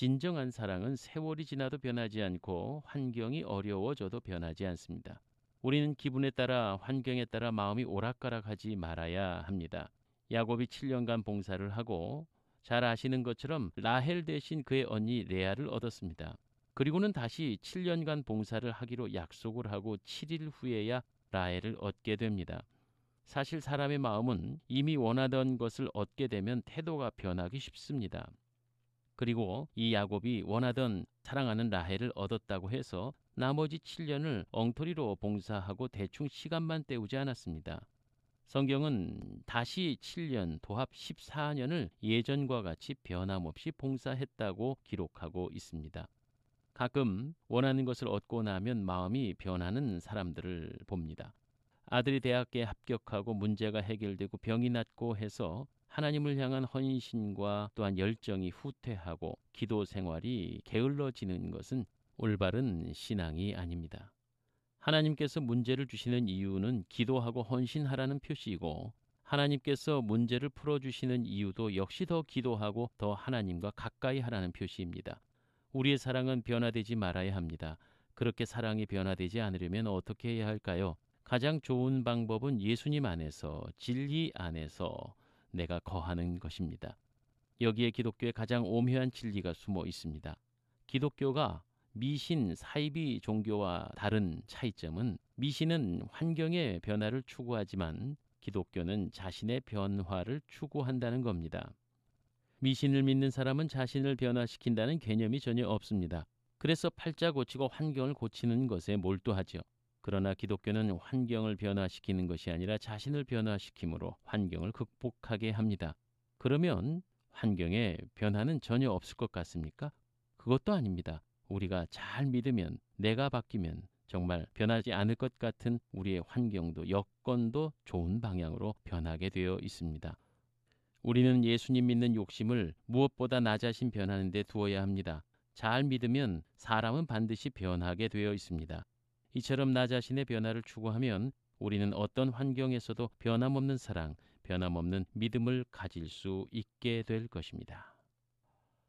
진정한 사랑은 세월이 지나도 변하지 않고 환경이 어려워져도 변하지 않습니다. 우리는 기분에 따라 환경에 따라 마음이 오락가락하지 말아야 합니다. 야곱이 7년간 봉사를 하고 잘 아시는 것처럼 라헬 대신 그의 언니 레아를 얻었습니다. 그리고는 다시 7년간 봉사를 하기로 약속을 하고 7일 후에야 라헬을 얻게 됩니다. 사실 사람의 마음은 이미 원하던 것을 얻게 되면 태도가 변하기 쉽습니다. 그리고 이 야곱이 원하던 사랑하는 라헬을 얻었다고 해서 나머지 7년을 엉터리로 봉사하고 대충 시간만 때우지 않았습니다. 성경은 다시 7년, 도합 14년을 예전과 같이 변함없이 봉사했다고 기록하고 있습니다. 가끔 원하는 것을 얻고 나면 마음이 변하는 사람들을 봅니다. 아들이 대학에 합격하고 문제가 해결되고 병이 낫고 해서 하나님을 향한 헌신과 또한 열정이 후퇴하고 기도 생활이 게을러지는 것은 올바른 신앙이 아닙니다. 하나님께서 문제를 주시는 이유는 기도하고 헌신하라는 표시이고 하나님께서 문제를 풀어주시는 이유도 역시 더 기도하고 더 하나님과 가까이 하라는 표시입니다. 우리의 사랑은 변화되지 말아야 합니다. 그렇게 사랑이 변화되지 않으려면 어떻게 해야 할까요? 가장 좋은 방법은 예수님 안에서, 진리 안에서 내가 거하는 것입니다. 여기에 기독교의 가장 오묘한 진리가 숨어 있습니다. 기독교가 미신, 사이비 종교와 다른 차이점은 미신은 환경의 변화를 추구하지만 기독교는 자신의 변화를 추구한다는 겁니다. 미신을 믿는 사람은 자신을 변화시킨다는 개념이 전혀 없습니다. 그래서 팔자 고치고 환경을 고치는 것에 몰두하죠. 그러나 기독교는 환경을 변화시키는 것이 아니라 자신을 변화시킴으로 환경을 극복하게 합니다. 그러면 환경에 변화는 전혀 없을 것 같습니까? 그것도 아닙니다. 우리가 잘 믿으면, 내가 바뀌면 정말 변하지 않을 것 같은 우리의 환경도 여건도 좋은 방향으로 변하게 되어 있습니다. 우리는 예수님 믿는 욕심을 무엇보다 나 자신 변하는 데 두어야 합니다. 잘 믿으면 사람은 반드시 변하게 되어 있습니다. 이처럼 나 자신의 변화를 추구하면 우리는 어떤 환경에서도 변함없는 사랑, 변함없는 믿음을 가질 수 있게 될 것입니다.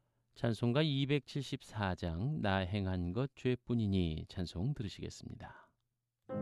찬송가 274장 나 행한 것 죄뿐이니 찬송 들으시겠습니다.